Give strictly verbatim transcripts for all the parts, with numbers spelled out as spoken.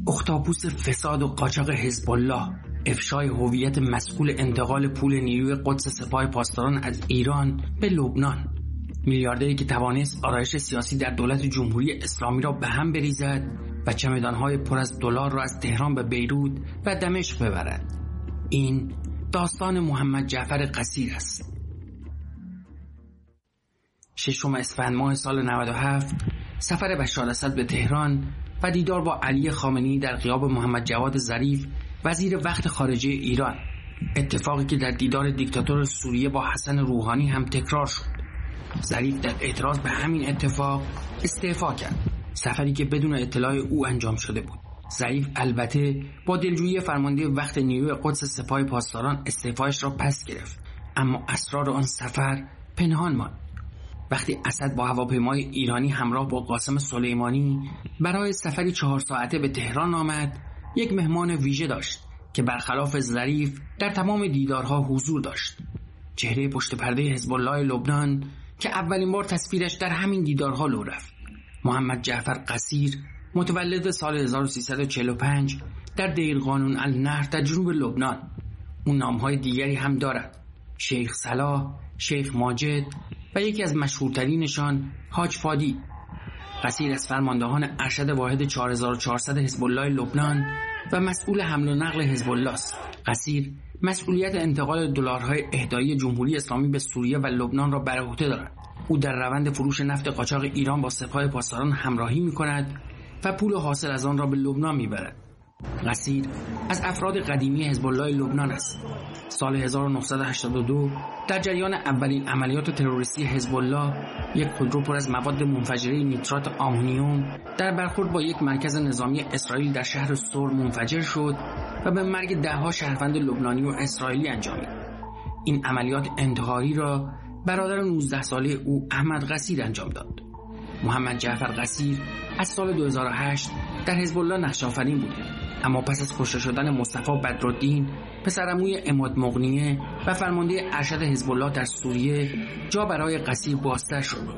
اختاپوس فساد و قاچاق حزب الله، افشای هویت مسئول انتقال پول نیروی قدس سپاه پاسداران از ایران به لبنان، میلیاردری که توانست آرایش سیاسی در دولت جمهوری اسلامی را به هم بریزد و چمدان‌های پر از دلار را از تهران به بیروت و دمشق ببرد. این داستان محمد جعفر قصیر است. ششم اسفند ماه سال نود و هفت سفر بشار اسد به تهران و دیدار با علی خامنه‌ای در غیاب محمد جواد ظریف وزیر وقت خارجه ایران، اتفاقی که در دیدار دیکتاتور سوریه با حسن روحانی هم تکرار شد. ظریف در اعتراض به همین اتفاق استعفا کرد، سفری که بدون اطلاع او انجام شده بود. ظریف البته با دلجویی فرمانده وقت نیروی قدس سپاه پاسداران استعفایش را پس گرفت، اما اسرار آن سفر پنهان ماند. وقتی اسد با هواپیمای ایرانی همراه با قاسم سلیمانی برای سفری چهار ساعته به تهران آمد، یک مهمان ویژه داشت که برخلاف ظریف در تمام دیدارها حضور داشت. چهره پشت پرده حزب الله لبنان که اولین بار تصویرش در همین دیدارها لو رفت. محمد جعفر قصیر، متولد سال هزار و سیصد و چهل و پنج در دیرقانون النهر در جنوب لبنان. اون نامهای دیگری هم دارد: شیخ صلاح، شیخ ماجد و یکی از مشهورترینشان حاج فادی. قصیر از فرماندهان ارشد واحد چهار هزار و چهارصد حزب الله لبنان و مسئول حمل و نقل حزب الله است. قصیر مسئولیت انتقال دلارهای اهدایی جمهوری اسلامی به سوریه و لبنان را بر عهده دارد. او در روند فروش نفت قاچاق ایران با سپاه پاسداران همراهی می‌کند و پول حاصل از آن را به لبنان می‌برد. قصیر از افراد قدیمی حزب الله لبنان است. سال هزار و نهصد و هشتاد و دو در جریان اولین عملیات تروریستی حزب الله، یک خودرو پر از مواد منفجره نیترات آمونیوم در برخورد با یک مرکز نظامی اسرائیل در شهر سور منفجر شد و به مرگ ده‌ها شهروند لبنانی و اسرائیلی انجامید. این عملیات انتحاری را برادر نوزده ساله او احمد قصیر انجام داد. محمد جعفر قصیر از سال دو هزار و هشت در حزب الله نقش آفرین بود، اما پس از کشته شدن مصطفی بدرالدین پسرعموی عماد مغنیه و فرمانده ارشد حزب الله در سوریه، جا برای قصیر بازتر شد.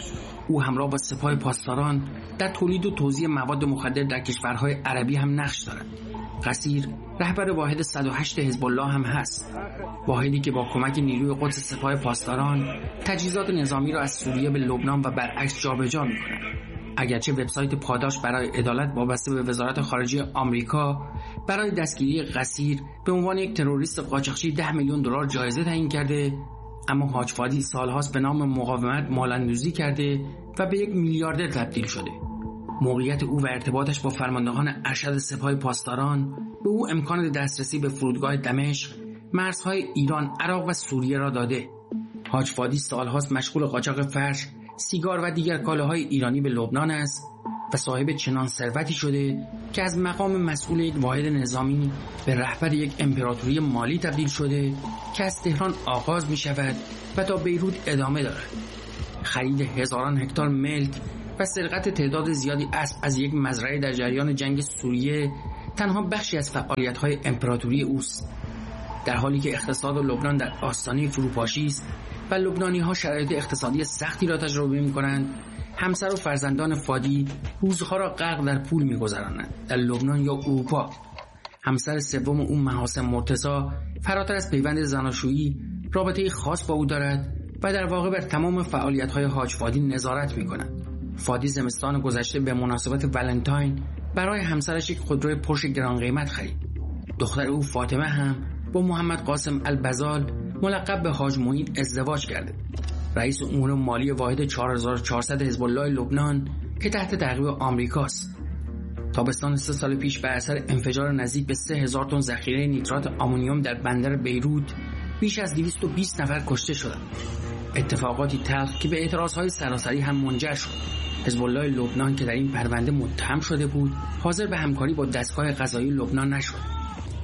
او همراه با سپاه پاسداران در تولید و توزیع مواد مخدر در کشورهای عربی هم نقش دارد. قصیر رهبر واحد صد و هشت حزب الله هم هست، واحدی که با کمک نیروی قدس سپاه پاسداران تجهیزات نظامی را از سوریه به لبنان و برعکس جابجا می‌کند. اگرچه وبسایت پاداش برای عدالت وابسته به وزارت خارجه آمریکا برای دستگیری قصیر به عنوان یک تروریست قاچاقچی ده میلیون دلار جایزه تعیین کرده، اما حاج فادی سالهاست به نام مقاومت مال‌اندوزی کرده و به یک میلیاردر تبدیل شده. موقعیت او و ارتباطش با فرماندهان ارشد سپاه پاسداران به او امکان دسترسی به فرودگاه دمشق، مرزهای ایران، عراق و سوریه را داده. حاج فادی سالهاست مشغول قاچاق فرش، سیگار و دیگر کالاهای ایرانی به لبنان است و صاحب چنان ثروتی شده که از مقام مسئول یک واحد نظامی به رهبر یک امپراتوری مالی تبدیل شده که از تهران آغاز می شود و تا بیروت ادامه دارد. خرید هزاران هکتار ملک و سرقت تعداد زیادی اسب از یک مزرعه در جریان جنگ سوریه تنها بخشی از فعالیت‌های امپراتوری اوست. در حالی که اقتصاد لبنان در آستانه فروپاشی است و لبنانی‌ها شرایط اقتصادی سختی را تجربه می‌کنند، همسر و فرزندان فادی روزها را غرق در پول می‌گذرانند. در لبنان یا اروپا همسر سوم او محاسن مرتضی فراتر از پیوند زناشویی رابطه خاص با او دارد و در واقع بر تمام فعالیت‌های حاج فادی نظارت می‌کند. فادی زمستان گذشته به مناسبت ولنتاین برای همسرش یک خودروی پرش گران قیمت خرید. دختر او فاطمه هم با محمد قاسم البزال ملقب به حاج معین ازدواج کرده. رئیس امور مالی واحد چهار هزار و چهارصد حزب الله لبنان که تحت تعقیب آمریکاست. تابستان سه سال پیش به اثر انفجار نزدیک به سه هزار تن ذخیره نیترات آمونیوم در بندر بیروت بیش از دویست و بیست نفر کشته شدند. اتفاقاتی تلخ که به اعتراضهای سراسری هم منجر شد. حزب الله لبنان که در این پرونده متهم شده بود، حاضر به همکاری با دستگاه قضایی لبنان نشد.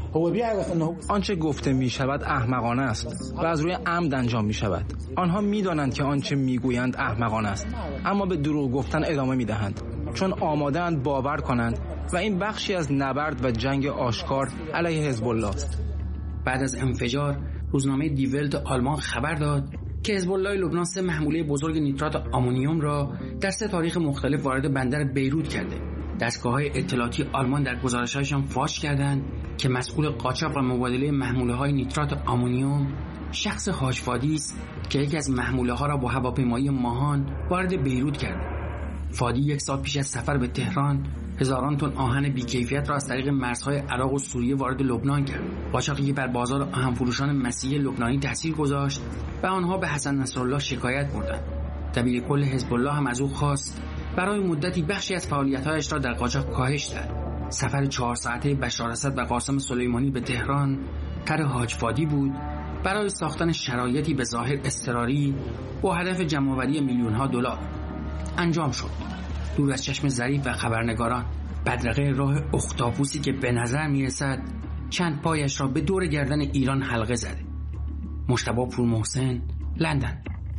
آنچه گفته می شود احمقانه است و از روی عمد انجام می شود. آنها می دانند که آنچه می گویند احمقانه است، اما به دروغ گفتن ادامه می دهند، چون آماده اند باور کنند و این بخشی از نبرد و جنگ آشکار علیه حزب الله است. بعد از انفجار روزنامه دی ولت آلمان خبر داد که حزب الله لبنان سه محموله بزرگ نیترات آمونیوم را در سه تاریخ مختلف وارد بندر بیروت کرده. دستگاه‌های اطلاعاتی آلمان در گزارش‌هایشان فاش کردند که مسئول قاچاق و مبادله محموله‌های نیترات آمونیوم شخص حاج فادی است که یکی از محموله‌ها را با هواپیمایی ماهان وارد بیروت کرد. فادی یک سال پیش از سفر به تهران هزاران تن آهن بی‌کیفیت را از طریق مرزهای عراق و سوریه وارد لبنان کرد. قاچاقی بر بازار آهن فروشان مسیحی لبنانی تاثیر گذاشت و آنها به حسن نصرالله شکایت بردند. دبیر کل حزب الله هم از او خواست برای مدتی بخشی از فعالیت‌هایش را در قاچاق کاهش دهد. سفر چهار ساعته بشار اسد و قاسم سلیمانی به تهران طرح حاج فادی بود برای ساختن شرایطی به ظاهر اضطراری با هدف جمع‌آوری میلیون‌ها دلار. انجام شد. دور از چشم ظریف و خبرنگاران، بدرقه راه اختاپوسی که به نظر میرسد چند پایش را به دور گردن ایران حلقه زده. مجتبی پورمحسن، لندن.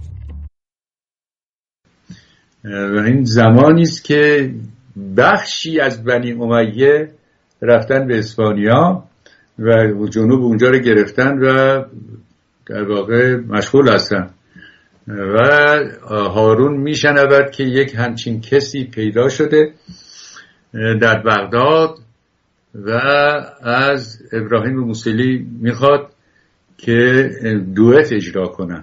و این زمانی است که بخشی از بنی امیه رفتن به اسپانیا و جنوب اونجا رو گرفتن و در واقع مشغول هستن و هارون میشنود که یک همچین کسی پیدا شده در بغداد و از ابراهیم موصلی میخواد که دوئت اجرا کنن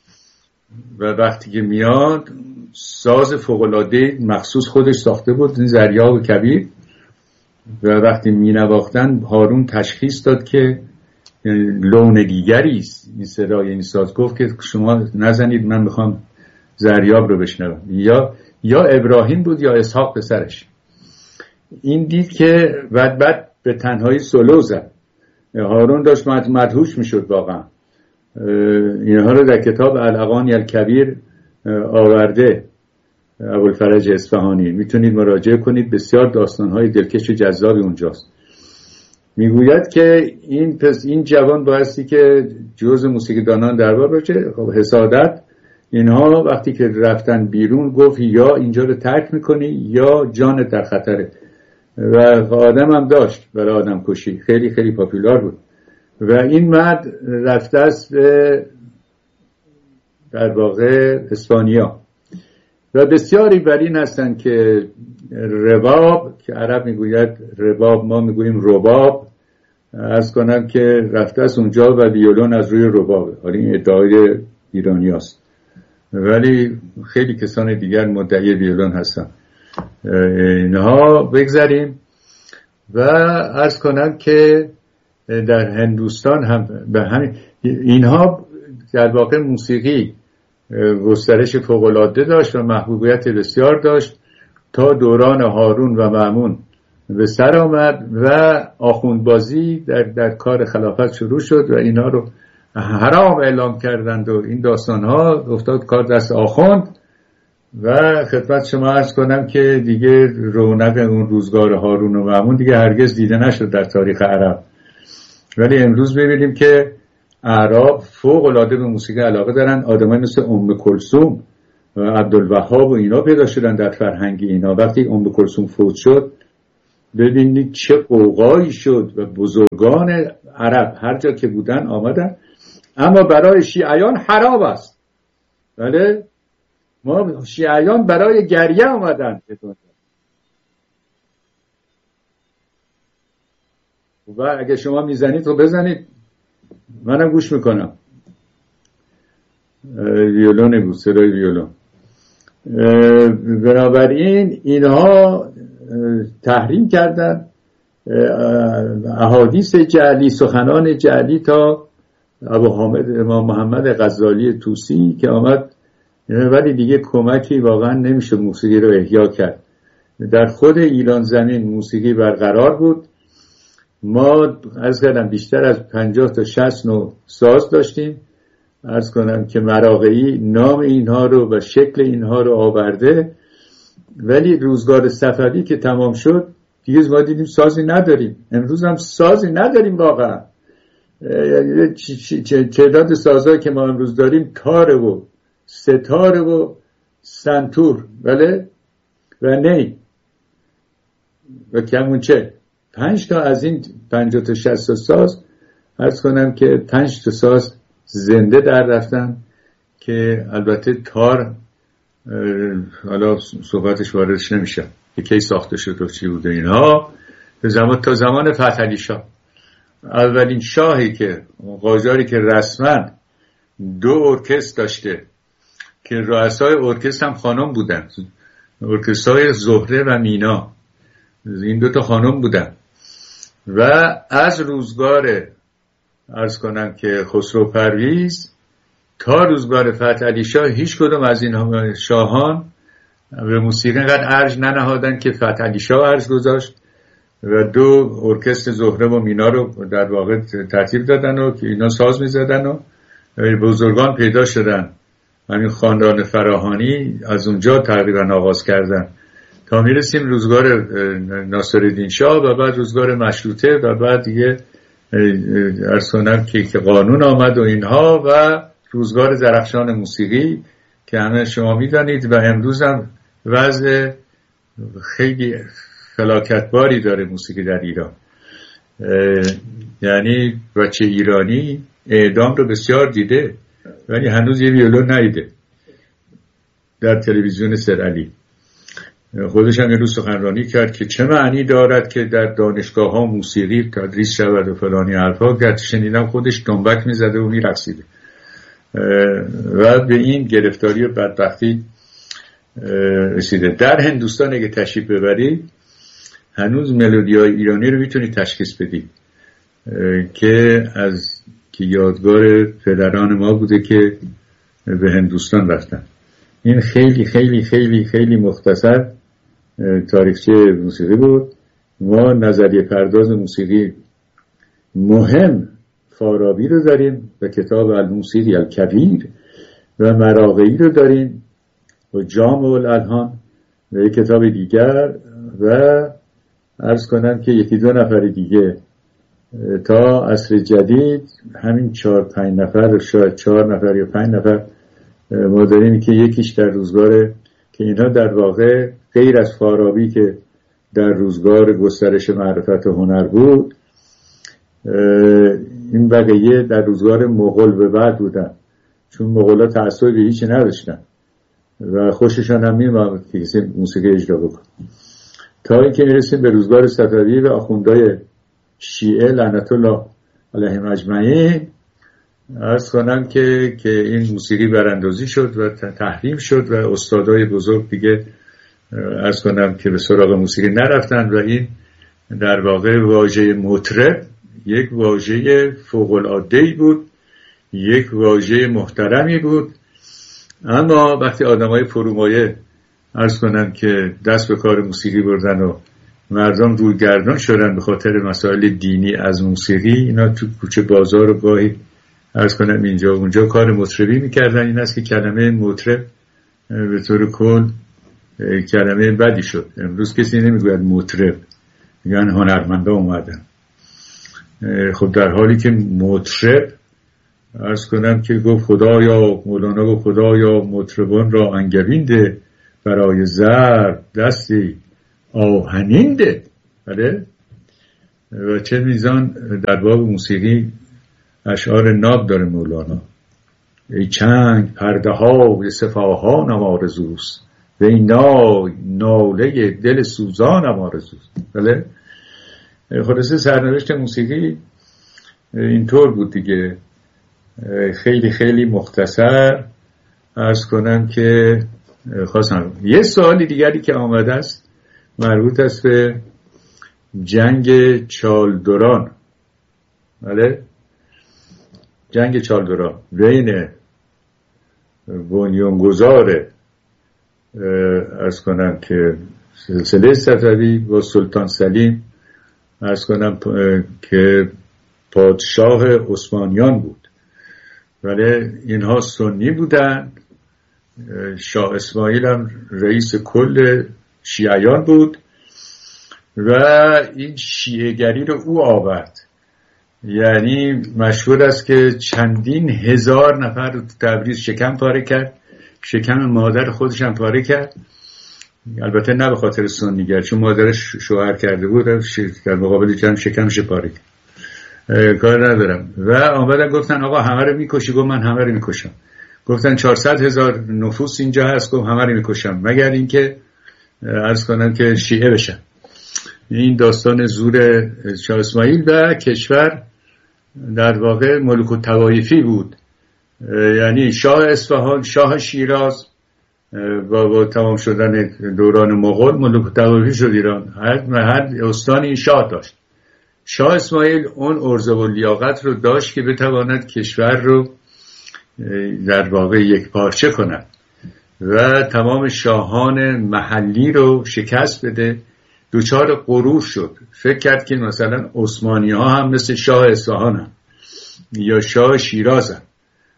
و وقتی که میاد ساز فوق‌العاده مخصوص خودش ساخته بود، این ذریاب کبیر، و وقتی مینواختن هارون تشخیص داد که لون دیگری است این صدای این ساز. گفت که شما نزنید، من میخوام ذریاب رو بشنوم. یا یا ابراهیم بود یا اسحاق پسرش. این دید که بعد بعد به تنهایی سولو زد. هارون داشت مدهوش میشد واقعا. اینها رو در کتاب الاغانی الکبیر آورده ابوالفرج اصفهانی، میتونید مراجعه کنید، بسیار داستانهای دلکش و جذابی اونجاست. میگوید که این پس این جوان بایستی که جزء موسیقیدانان دربار باشه. خب حسادت اینها وقتی که رفتن بیرون گفت یا اینجا رو ترک میکنی یا جانت در خطره، و آدم هم داشت برای آدم کشی، خیلی خیلی پاپولار بود. و این مرد رفته است به در واقع اسپانیا و بسیاری بر این هستن که رباب، که عرب میگوید رباب، ما میگوییم رباب، از کنم که رفته است اونجا و ویولون از روی ربابه. حالا این ادعای ایرانی هست ولی خیلی کسان دیگر مدعی ویولون هستن. اینها بگذاریم و از کنم که در هندوستان هم به همین اینها در واقع موسیقی گسترش فوق‌العاده داشت و محبوبیت بسیار داشت تا دوران هارون و مأمون به سر آمد و آخوندبازی در, در کار خلافت شروع شد و اینا رو حرام اعلام کردند و این داستانها افتاد کار دست آخوند. و خدمت شما عرض کنم که دیگه رونق اون روزگار هارون و مأمون دیگه هرگز دیده نشد در تاریخ عرب. ولی امروز ببینیم که اعراب فوق العاده به موسیقی علاقه دارن. آدمای مثل ام کلثوم و عبدالوهاب و اینا پیدا شدن در فرهنگ اینا. وقتی ام کلثوم فوت شد ببینید چه قوقایی شد و بزرگان عرب هر جا که بودن آمدن. اما برای شیعیان حرام است. بله ما شیعیان برای گریه آمدن. و اگه شما میزنید تو بزنید، منم گوش میکنم. ویولون بود، صدای ویولون. بنابراین اینها تحریم کردن احادیث جعلی، سخنان جعلی، تا ابو حامد امام محمد غزالی طوسی که آمد، ولی دیگه کمکی واقعا نمیشه موسیقی رو احیا کرد. در خود ایران زمین موسیقی برقرار بود. ما از کردم بیشتر از پنجاه تا شصت نوع ساز داشتیم. عرض کنم که مراغعی نام اینها رو و شکل اینها رو آورده، ولی روزگار صفوی که تمام شد دیگه ما دیدیم سازی نداریم. امروز هم سازی نداریم واقعا. تعداد سازهایی که ما امروز داریم تاره و ستاره و سنتور، بله، و نی و کمونچه. پنج تا از این پنجاه تا شصت ساز عرض کنم که پنج تا ساز زنده در رفتن که البته تار حالا صحبتش واردش نمیشه. که کی ساخته شد و چی بود اینها، به زمان تا زمان فتحعلی شاه. اولین شاهی که قاجاری که رسما دو ارکستر داشته که رؤسای ارکستر هم خانم بودن، ارکسترهای زهره و مینا، این دو تا خانم بودن. و از روزگار عرض کنم که خسرو پرویز تا روزگار فتحعلی شاه هیچ کدوم از این شاهان به موسیقی اینقدر ارج ننهادن که فتحعلی شاه ارج گذاشت و دو ارکستر زهره و مینا رو در واقع ترتیب دادن و که اینا ساز می‌زدن و بزرگان پیدا شدن. همین خاندان فراهانی از اونجا تقریبا آغاز کردن تا میرسیم روزگار ناصرالدین شاه و بعد روزگار مشروطه و بعد دیگه عرض کنم که قانون آمد و اینها و روزگار درخشان موسیقی که همه شما میدانید و امروز هم وضع خیلی فلاکتباری داره موسیقی در ایران. یعنی بچه ایرانی اعدام رو بسیار دیده ولی هنوز یه ویولون ندیده در تلویزیون سرعلی. خودش هم یه روز سخنرانی کرد که چه معنی دارد که در دانشگاه ها موسیقی تدریس شود و فلانی حرفا، که شنیدم خودش دنبک میزده و میرقصیده و به این گرفتاری و بدبختی رسیده. در هندوستان اگه تشریف ببرید هنوز ملودی‌های ایرانی رو میتونید تشخیص بدید که از که یادگار پدران ما بوده که به هندوستان رفتن. این خیلی خیلی خیلی خیلی مختصر تاریخچه موسیقی بود. ما نظریه پرداز موسیقی مهم فارابی رو داریم و کتاب الموسیقی الکبیر و مراغی رو داریم و جامع الالحان و یک کتاب دیگر و عرض کنم که یکی دو نفر دیگه تا عصر جدید همین چهار پنج نفر شاید چهار نفر یا پنج نفر ما داریم که یکیش در روزگار که اینها در واقع غیر از فارابی که در روزگار گسترش معرفت و هنر بود، این بقیه در روزگار مغول به بعد بودن، چون مغولا تعصب به هیچی نداشتن و خوششان هم میومد که کسی موسیقی اجرا بکن. تا اینکه میرسیم به روزگار صفوی و آخوندهای شیعه لعنت الله علیهم اجمعین، عرض کنم که که این موسیقی براندازی شد و تحریم شد و استادای بزرگ دیگه عرض کنم که به سراغ موسیقی نرفتن و این در واقع واژه مطرب یک واژه فوق العاده‌ای بود، یک واژه محترمی بود. اما وقتی آدمای فرومایه عرض کنم که دست به کار موسیقی بردن و مردم روی گردان شدن به خاطر مسائل دینی از موسیقی، اینا تو کوچه بازار و گاهی عرض کنم اینجا اونجا کار مطربی میکردن. این است که کلمه مطرب به طور کل کلمه بدی شد. امروز کسی نمیگوید مطرب، میگن هنرمندا اومدن. خب در حالی که مطرب عرض کنم که گفت خدایا، مولانا گفت خدایا مطربان را انگبین ده، برای زر دستی آهنین ده. بله؟ و چه میزان در باب موسیقی اشعار ناب داره مولانا. ای چنگ پرده ها و صفاهان آرزوست و این ناله دل سوزان آرزوست. بله؟ خلاصه سرنوشت موسیقی اینطور بود دیگه. خیلی خیلی مختصر عرض کنم که خواستم یه سوالی دیگری که آمده است مربوط است به جنگ چالدوران. بله؟ جنگ چالدوران بین بنیانگذار عرض کنم که سلسله صفوی با سلطان سلیم عرض کنم که پادشاه عثمانیان بود. ولی اینها سنی بودن. شاه اسماعیل هم رئیس کل شیعیان بود و این شیعه‌گری رو او آورد. یعنی مشهور است که چندین هزار نفر رو تبریز شکم پاره کرد، شکم مادر خودش هم پاره کرد. البته نه به خاطر سنیگر، چون مادرش شوهر کرده بود در مقابل جمع شکمش پاره کرد. کار ندارم. و آمدن گفتن آقا همه رو میکشی؟ گفت من همه رو میکشم. گفتن چهارصد هزار نفوس اینجا هست، گفت همه رو میکشم مگر اینکه عرض کنم که شیعه بشن. این داستان زور شاه اسماعیل و کشور در واقع ملوک الطوایفی بود، یعنی شاه اصفهان، شاه شیراز با, با تمام شدن دوران مغول ملوک الطوایفی شد ایران. هر هر استانی شاه داشت. شاه اسماعیل اون عرضه و لیاقت رو داشت که بتواند کشور رو در واقع یک پارچه کند و تمام شاهان محلی رو شکست بده. دوچار غرور شد، فکر کرد که مثلا عثمانی ها هم مثل شاه اصفهان هم یا شاه شیراز هم،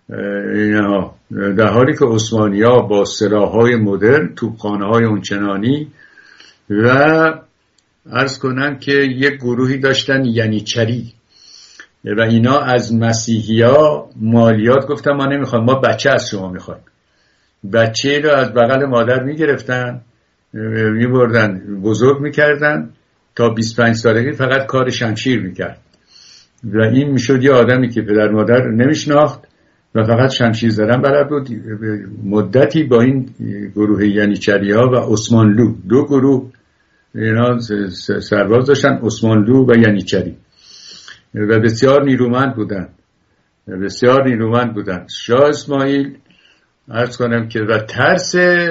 در حالی که عثمانی ها با سلاح‌های مدرن، توپخانه‌های اونچنانی و عرض کنم که یک گروهی داشتن ینیچری و اینا از مسیحی ها مالیات گفتن ما نمیخوام، ما بچه از شما میخوایم. بچه رو از بغل مادر میگرفتن میبردن بزرگ میکردن تا بیست و پنج سالگی فقط کار شمشیر میکرد و این میشد یه آدمی که پدر مادر نمیشناخت و فقط شمشیر زدن بلد بود. مدتی با این گروه ینیچری ها و عثمانلو، دو گروه اینا سرباز داشتن، عثمانلو و ینیچری، و بسیار نیرومند بودن بسیار نیرومند بودن. شاه اسماعیل عرض کنم که و ترس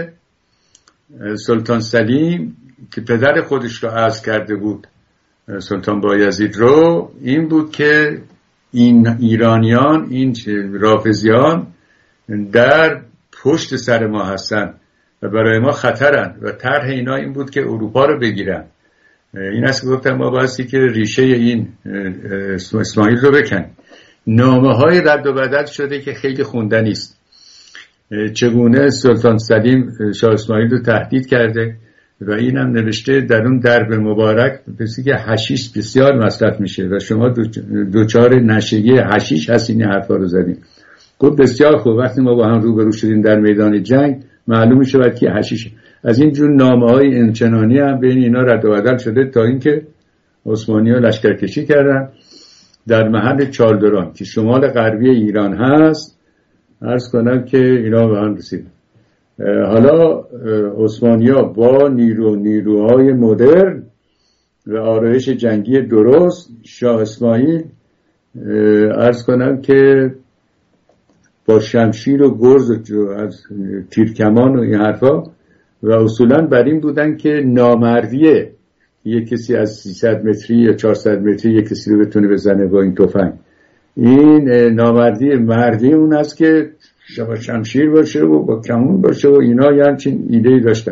سلطان سلیم که پدر خودش رو عزل کرده بود، سلطان بایزید رو، این بود که این ایرانیان، این رافضیان در پشت سر ما هستن و برای ما خطرن و طرح اینا این بود که اروپا رو بگیرن. این است که گفتم ما بایستی که ریشه این اسماعیل رو بکنیم. نامه های رد و بدل شده که خیلی خوندنی است. چگونه سلطان سلیم شاه اسماعیل رو تهدید کرده و اینم نوشته در اون درب مبارک پسی که حشیش بسیار مصرف میشه و شما دوچار نشگی حشیش هستین این حرفا رو زدیم. گفت بسیار خوب، وقتی ما با هم روبرو شدیم در میدان جنگ معلوم شود که حشیش. از این جور نامه‌های انچنانی هم بین اینا رد و بدل شده تا اینکه عثمانی‌ها لشکرکشی کردن در محل چالدران که شمال غربی ایران هست. عرض کنم که اینا به هم رسیدن. حالا عثمانی‌ها با نیرو نیروهای مدرن و آرایش جنگی درست، شاه اسماعیل عرض کنم که با شمشیر و گرز و از تیرکمان و این حرفا و اصولا بر این بودن که نامردیه یک کسی از سیصد متری یا چهارصد متری یک کسی رو بتونه بزنه با این تفنگ. این نامردی مردی اون است که با شمشیر باشه و با کمون باشه و اینا یه همچین ایده‌ای داشتن.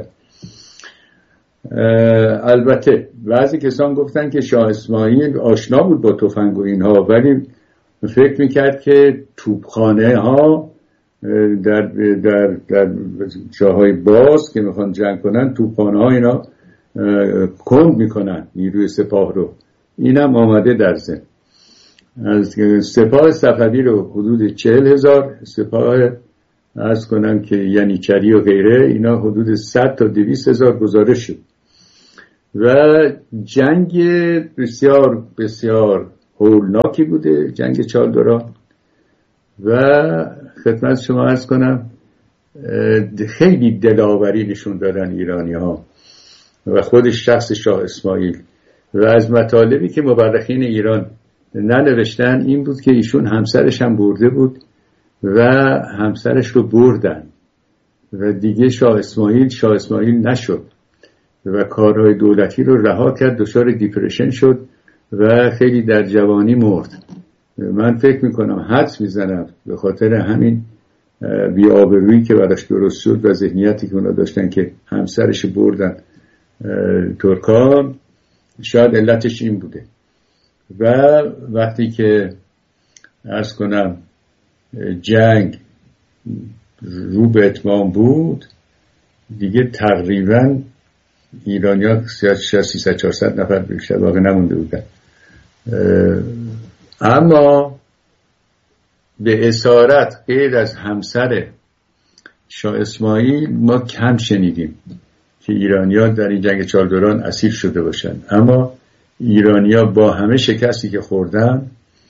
البته بعضی کسان گفتن که شاه اسماعیل آشنا بود با تفنگ و اینها، ولی فکر میکرد که توپخانه ها در در در جاهای باز که میخوان جنگ کنن توپخانه ها اینا کند میکنن نیروی سپاه رو. اینم آمده در ذهن. از سپاه صفوی رو حدود چهل هزار، سپاه عرض کنم که ینیچری و غیره اینا حدود صد تا دویست هزار گزارش شد و جنگ بسیار بسیار هولناکی بوده، جنگ چالدران. و خدمت شما عرض کنم خیلی دلاوری نشون دادن ایرانی ها و خودش شخص شاه اسماعیل. و از مطالبی که مورخین ایران ننوشتن این بود که ایشون همسرش هم برده بود و همسرش رو بردن و دیگه شاه اسماعیل شاه اسماعیل نشد و کارهای دولتی رو رها کرد، دچار دیپرشن شد و خیلی در جوانی مرد. من فکر میکنم حدس میزنم به خاطر همین بی‌آبرویی که براش درست شد و ذهنیتی که اونا داشتن که همسرش بردن ترکان، شاید علتش این بوده. و وقتی که عرض کنم جنگ رو به اتمام بود دیگه تقریبا ایرانی‌ها سیصد چهارصد نفر بیشتر باقی نمونده بودن. اما به اسارت غیر از همسر شاه اسماعیل ما کم شنیدیم که ایرانی‌ها در این جنگ چالدران اسیر شده باشند. اما ایرانی‌ها با همه شکستی که خوردن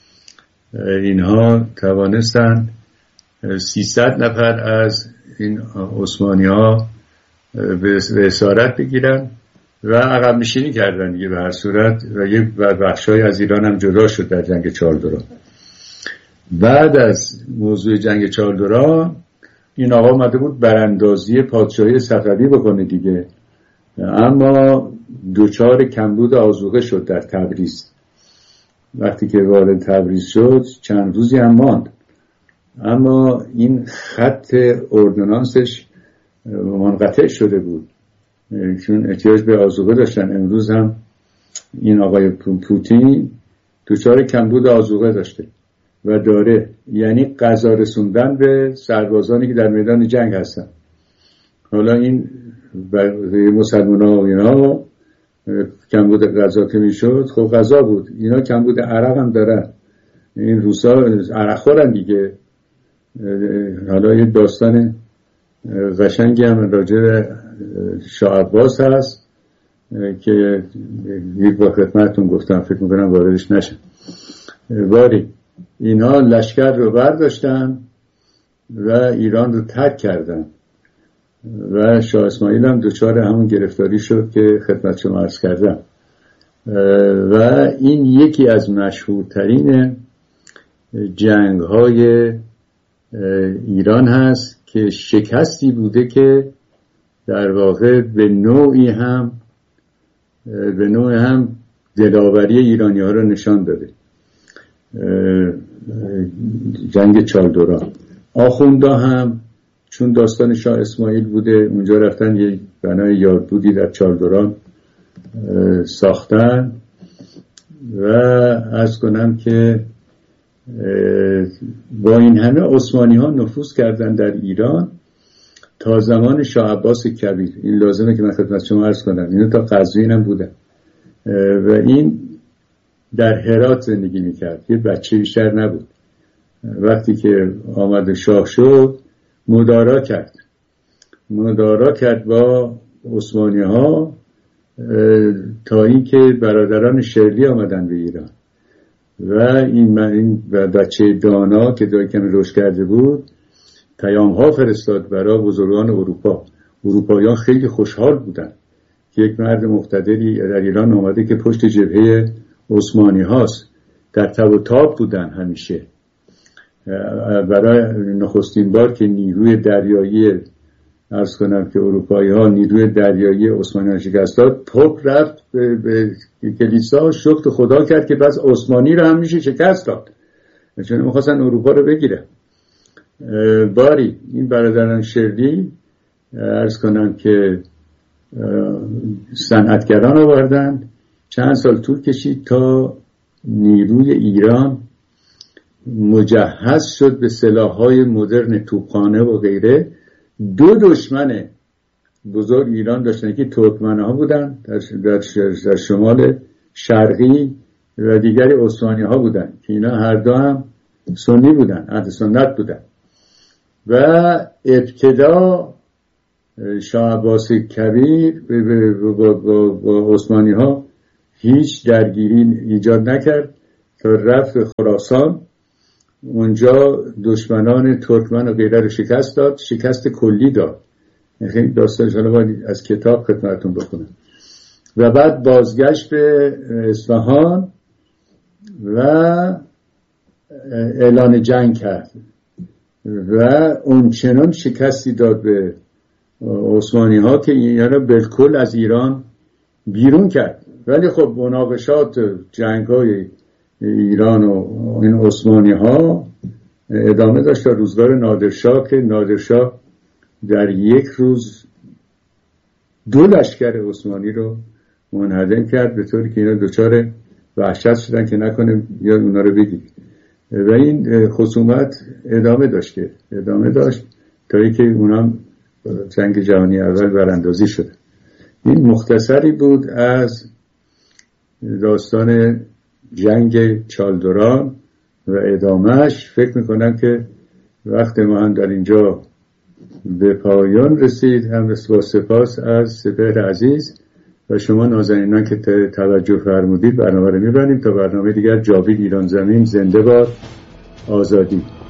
اینها توانستن سیصد نفر از این عثمانی‌ها به اسارت بگیرن و عقب نشینی کردن دیگه به هر صورت و یه بخشای از ایران هم جدا شد در جنگ چهاردوران. بعد از موضوع جنگ چهاردوران این آقا اومده بود براندازی پادشاهی صفوی بکنه دیگه، اما دوچار کمبود آذوقه شد در تبریز. وقتی که وارد تبریز شد چند روزی هم ماند، اما این خط اردونانسش منقطع شده بود چون احتیاج به آذوقه داشتن. امروز هم این آقای پوتین دوچار کمبود آذوقه داشته و داره، یعنی غذا رسوندن به سربازانی که در میدان جنگ هستن. حالا این مسلمان ها و اینا کمبود غذا که میشد، خب غذا بود، اینا کمبود عرق هم دارن. این روسا عرق خورن دیگه. حالا یه داستان قشنگی هم راجع به شاه عباس هست که یک با خدمتتون گفتم، فکر میکنم واردش نشم. واری اینا لشکر رو برداشتن و ایران رو ترک کردن و شاه اسماعیل هم دچار همون گرفتاری شد که خدمت شما عرض کردم. و این یکی از مشهورترین جنگ های ایران هست که شکستی بوده که در واقع به نوعی هم به نوعی هم دلاوری ایرانی ها رو نشان داده. جنگ چهاردوران آخوندا هم چون داستان شاه اسماعیل بوده اونجا رفتن یک بنای یادبودی در چهاردوران ساختن و عرض کنم که با این همه عثمانی ها نفوذ کردن در ایران تا زمان شاه عباس کبیر. این لازمه که من خدمت شما عرض کنم اینا تا قزوین هم بودن و این در هرات زندگی میکرد، یه بچه بیشتر نبود. وقتی که آمد شاه شد مدارا کرد مدارا کرد با عثمانی ها تا اینکه برادران شرلی آمدن به ایران و این, این بچه دانا که دایی کمی رشد کرده بود پیام ها فرستاد برای بزرگان اروپا. اروپاییان خیلی خوشحال بودن که یک مرد مقتدری در ایران آمده که پشت جبهه عثمانی هاست. در تب و تاب بودن همیشه. برای نخستین بار که نیروی دریایی عرض کنم که اروپایی ها نیروی دریایی عثمانی ها شکست داد، پاپ رفت به, به کلیسا شکر خدا کرد که بس عثمانی رو هم میشه شکست داد، چون میخواستن اروپا رو بگیره. باری این برادران شرلی عرض کنم که صنعتگران آوردن. چند سال طول کشید تا نیروی ایران مجهز شد به سلاح‌های مدرن توپخانه و غیره. دو دشمن بزرگ ایران داشتن که ترکمن‌ها بودن در, در, در شمال شرقی و دیگری عثمانی‌ها بودن که اینا هر دو هم سنی بودن، اهل سنت بودن. و ابتدا شاه عباس کبیر با, با, با عثمانی‌ها هیچ درگیری ایجاد نکرد تا رفت خراسان. اونجا دشمنان ترکمن و غیره رو شکست داد، شکست کلی داد. این داستانش حالا باید از کتاب خدمتتون بخونم. و بعد بازگشت به اصفهان و اعلان جنگ کرد و اونچنان شکستی داد به عثمانی ها که اینا رو بالکل از ایران بیرون کرد. ولی خب مناقشات جنگ های ایران و این عثمانی ها ادامه داشت تا روزگار نادرشاه که نادرشاه در یک روز دو لشکر عثمانی رو منهدم کرد، به طوری که اینا دوچار وحشت شدن که نکنه یا اونا رو بگیرید. و این خصومت ادامه داشت که ادامه داشت تا اینکه اونا جنگ جهانی اول براندازی شد. این مختصری بود از داستان جنگ چالدوران و ادامهش. فکر میکنم که وقت ما هم در اینجا به پایان رسید. هم با سپاس از سپهر عزیز و شما نازنینان که توجه فرمودید. برنامه رو میبریم تا برنامه دیگر. جاوید ایران زمین زنده باد، آزادی.